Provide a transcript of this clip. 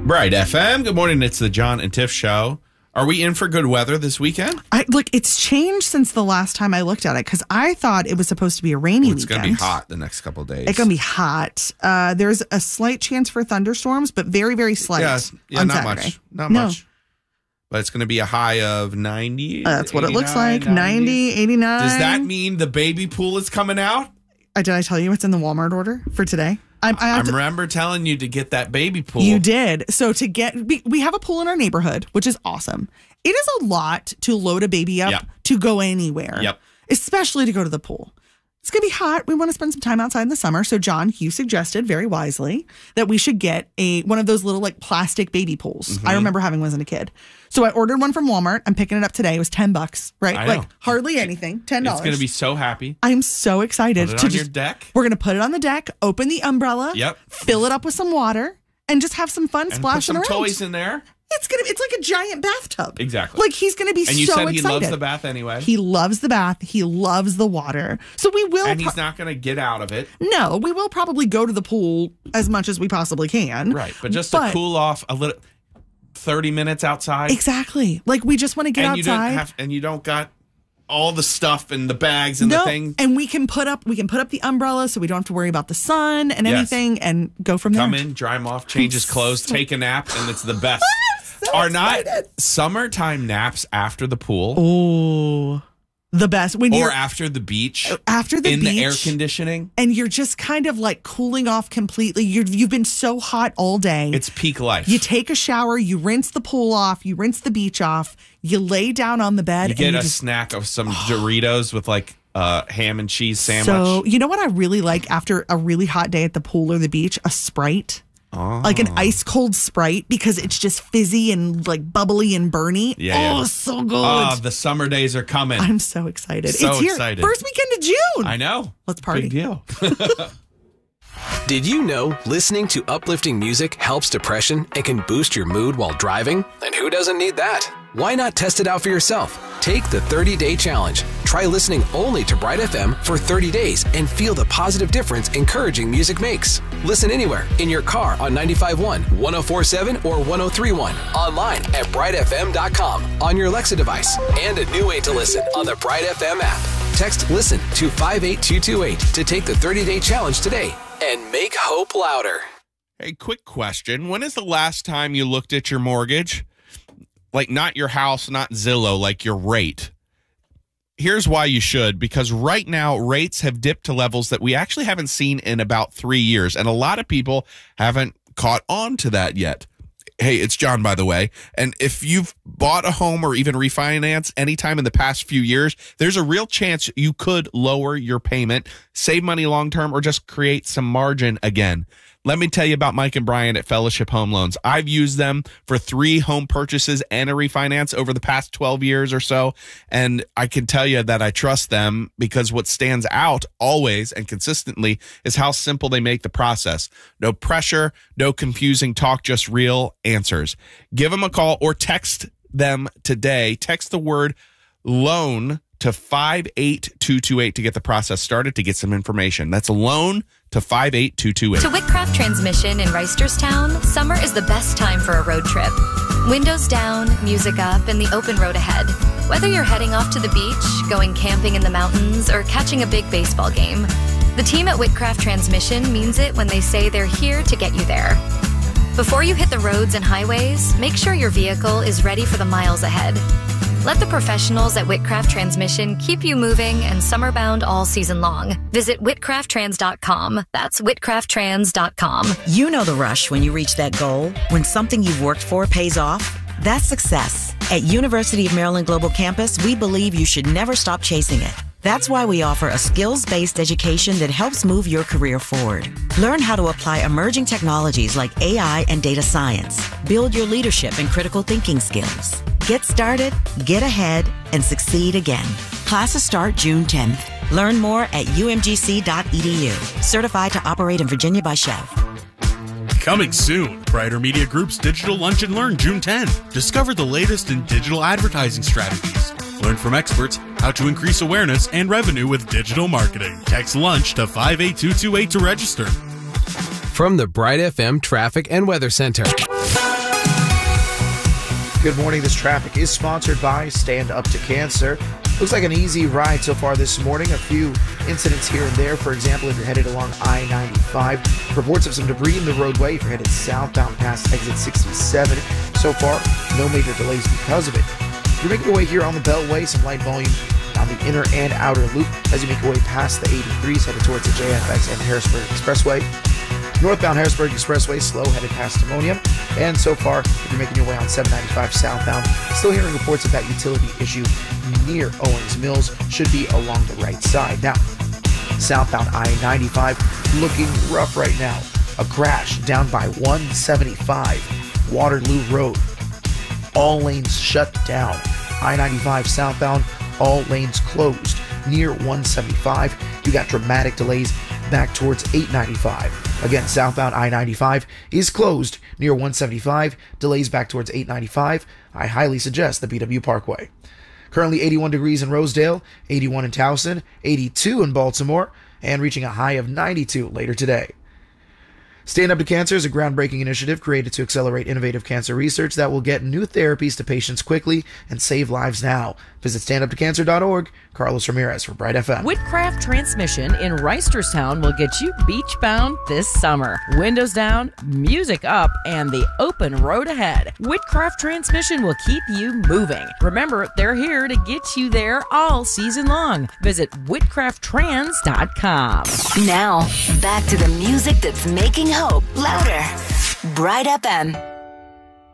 Bright FM. Good morning. It's the John and Tiff Show. Are we in for good weather this weekend? Look, it's changed since the last time I looked at it because I thought it was supposed to be a rainy weekend. It's going to be hot the next couple of days. It's going to be hot. There's a slight chance for thunderstorms, but very, very slight. Yeah, on not Saturday. much. Not much. But it's going to be a high of 90. That's what it looks like. 90, 89. Does that mean the baby pool is coming out? Did I tell you it's in the Walmart order for today? I remember telling you to get that baby pool. You did. So we have a pool in our neighborhood, which is awesome. It is a lot to load a baby up to go anywhere, especially to go to the pool. It's going to be hot. We want to spend some time outside in the summer. So, John, you suggested very wisely that we should get one of those little plastic baby pools. Mm-hmm. I remember having one as a kid. So I ordered one from Walmart. I'm picking it up today. It was $10, right? I know. Hardly anything. $10. It's going to be so happy. I'm so excited. Put it on your deck. We're going to put it on the deck, open the umbrella, fill it up with some water, and just have some fun splashing around. Put some toys in there. It's like a giant bathtub. Exactly. He's going to be so excited. And you said he loves the bath anyway. He loves the bath. He loves the water. So we will. And he's not going to get out of it. No, we will probably go to the pool as much as we possibly can. Right. But just to cool off a little, 30 minutes outside. Exactly. We just want to get outside. And you don't got all the stuff and the bags and the thing. And we can put up the umbrella so we don't have to worry about the sun and anything and go from there. Come in, dry him off, change his clothes, take a nap, and it's the best. So Are excited. Not summertime naps after the pool? Oh, the best. Or after the beach. After the beach. In the air conditioning. And you're just kind of cooling off completely. You've been so hot all day. It's peak life. You take a shower, you rinse the pool off, you rinse the beach off, you lay down on the bed. You get a snack of some Doritos with ham and cheese sandwich. So, you know what I really like after a really hot day at the pool or the beach? A Sprite. Oh. Like an ice cold Sprite because it's just fizzy and bubbly and burny. Yeah. So good. Oh, the summer days are coming. I'm so excited. So it's here. Excited. First weekend of June. I know. Let's party. Big deal. Did you know listening to uplifting music helps depression and can boost your mood while driving? And who doesn't need that? Why not test it out for yourself? Take the 30-day challenge. Try listening only to Bright FM for 30 days and feel the positive difference encouraging music makes. Listen anywhere, in your car on 95.1, 104.7, or 103.1. Online at brightfm.com, on your Alexa device, and a new way to listen on the Bright FM app. Text LISTEN to 58228 to take the 30-day challenge today and make hope louder. Hey, quick question. When is the last time you looked at your mortgage? Not your house, not Zillow, your rate. Here's why you should, because right now rates have dipped to levels that we actually haven't seen in about 3 years. And a lot of people haven't caught on to that yet. Hey, it's John, by the way. And if you've bought a home or even refinance anytime in the past few years, there's a real chance you could lower your payment, save money long-term, or just create some margin again. Let me tell you about Mike and Brian at Fellowship Home Loans. I've used them for 3 home purchases and a refinance over the past 12 years or so, and I can tell you that I trust them because what stands out always and consistently is how simple they make the process. No pressure, no confusing talk, just real answers. Give them a call or text them today. Text the word LOAN to 58228 to get the process started, to get some information. That's loan to 58228. To Whitcraft Transmission in Reisterstown, summer is the best time for a road trip. Windows down, music up, and the open road ahead. Whether you're heading off to the beach, going camping in the mountains, or catching a big baseball game, the team at Whitcraft Transmission means it when they say they're here to get you there. Before you hit the roads and highways, make sure your vehicle is ready for the miles ahead. Let the professionals at Whitcraft Transmission keep you moving and summer-bound all season long. Visit whitcrafttrans.com. That's whitcrafttrans.com. You know the rush when you reach that goal, when something you've worked for pays off. That's success. At University of Maryland Global Campus, we believe you should never stop chasing it. That's why we offer a skills-based education that helps move your career forward. Learn how to apply emerging technologies like AI and data science. Build your leadership and critical thinking skills. Get started, get ahead, and succeed again. Classes start June 10th. Learn more at umgc.edu. Certified to operate in Virginia by Chev. Coming soon, Brighter Media Group's Digital Lunch and Learn June 10. Discover the latest in digital advertising strategies. Learn from experts how to increase awareness and revenue with digital marketing. Text LUNCH to 58228 to register. From the Bright FM Traffic and Weather Center. Good morning. This traffic is sponsored by Stand Up to Cancer. Looks like an easy ride so far this morning. A few incidents here and there. For example, if you're headed along I-95, reports of some debris in the roadway. If you're headed southbound past exit 67, so far, no major delays because of it. If you're making your way here on the Beltway, some light volume on the inner and outer loop as you make your way past the 83s, headed towards the JFX and Harrisburg Expressway. Northbound Harrisburg Expressway, slow headed past Timonium. And so far, if you're making your way on 795 southbound, still hearing reports of that utility issue near Owings Mills, should be along the right side. Now, southbound I-95 looking rough right now. A crash down by 175 Waterloo Road. All lanes shut down. I-95 southbound, all lanes closed. Near 175, you got dramatic delays back towards 895. Again, southbound I-95 is closed near 175. Delays back towards 895. I highly suggest the BW Parkway. Currently 81 degrees in Rosedale, 81 in Towson, 82 in Baltimore, and reaching a high of 92 later today. Stand Up to Cancer is a groundbreaking initiative created to accelerate innovative cancer research that will get new therapies to patients quickly and save lives now. Visit standuptocancer.org. Carlos Ramirez for Bright FM. Whitcraft Transmission in Reisterstown will get you beach-bound this summer. Windows down, music up, and the open road ahead. Whitcraft Transmission will keep you moving. Remember, they're here to get you there all season long. Visit whitcrafttrans.com. Now, back to the music that's making hope louder. Bright FM.